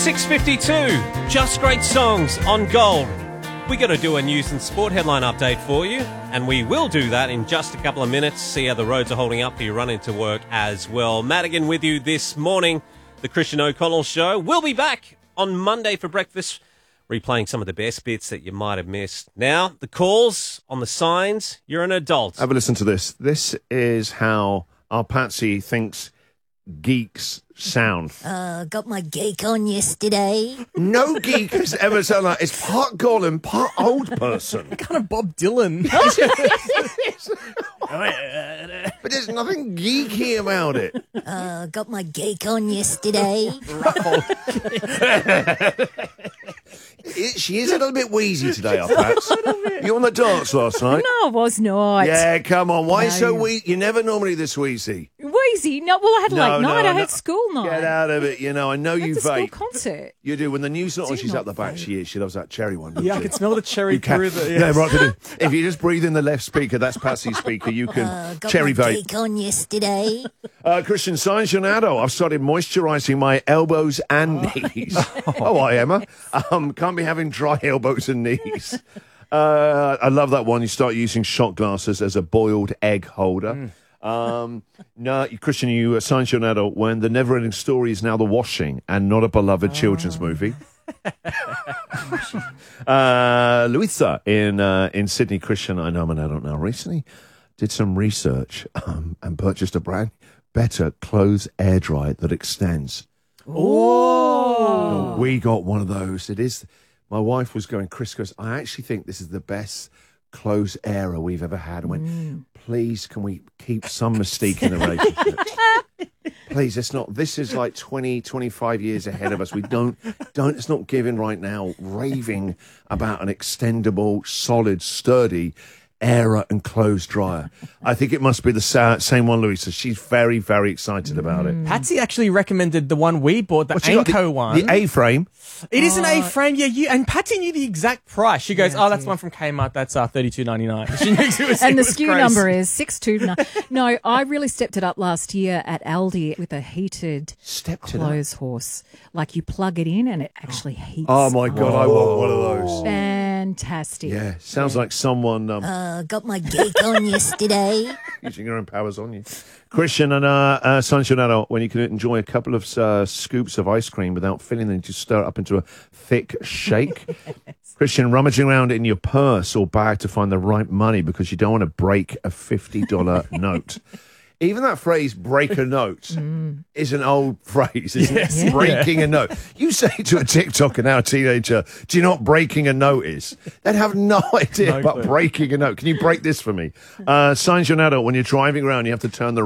6:52, just great songs on Gold. We got to do a news and sport headline update for you, and we will do that in just a couple of minutes. See how the roads are holding up for you running to work as well. Madigan with you this morning, the Christian O'Connell Show. We'll be back on Monday for breakfast, replaying some of the best bits that you might have missed. Now, the calls on the signs. You're an adult. Have a listen to this. This is how our Patsy thinks geeks sound. Got my geek on yesterday. No geek has ever sounded like it's part Gollum, part old person. Kind of Bob Dylan. But there's nothing geeky about it. Got my geek on yesterday. She is a little bit wheezy today, our Pats. You on the dance last night? No, I was not. Yeah, come on. Why so wheezy? You're never normally this wheezy. Wheezy? No, well, I had a late night. I had school night. Get out of it. You know, I know you That's a vape. school concert. You do. When the news not on, she's not up the back. vape. She is. She loves that cherry one. Yeah, I can smell the cherry You can. through the... Yeah, right. If you just breathe in the left speaker, that's Patsy's speaker, you can Got cherry my vape. geek on yesterday. Christian Saint-Jonado, I've started moisturising my elbows and knees. Oh, hi, Emma. Can't be having dry elbows and knees. I love that one. You start using shot glasses as a boiled egg holder. No, Christian, you Saint-Jonado, when the never-ending story is now The Washing and not a beloved children's movie. Louisa in Sydney. Christian, I know I'm an adult now. Recently did some research and purchased a brand better clothes air dryer that extends. Oh. We got one of those. It is. My wife was going, Chris goes, I actually think this is the best clothes airer we've ever had. I went, please, can we keep some mystique in the relationship? Please, this is like 20, 25 years ahead of us. We it's not giving right now, raving about an extendable, solid, sturdy airer and clothes dryer. I think it must be the same one, Louisa. She's very, very excited about it. Patsy actually recommended the one we bought, the What's she got? Anko one. The A-frame. It is an A-frame, yeah. And Patsy knew the exact price. She goes, that's the one from Kmart. That's $32.99. She knew it was. And the it was SKU crazy. number is 629. No, I really stepped it up last year at Aldi with a heated clothes horse. Like you plug it in and it actually heats. Oh, my God, I want one of those. Fantastic. Yeah, sounds like someone Got my geek on yesterday. using your own powers on you. Christian and Saint-Jonado, when you can enjoy a couple of scoops of ice cream without filling them, just stir it up into a thick shake. Christian, rummaging around in your purse or bag to find the right money because you don't want to break a $50 note. Even that phrase, break a note, is an old phrase, isn't it? Yes. Breaking a note. You say to a TikToker now, a teenager, do you know what breaking a note is? They'd have no idea about breaking a note. Can you break this for me? Saint-Jonado, when you're driving around, you have to turn the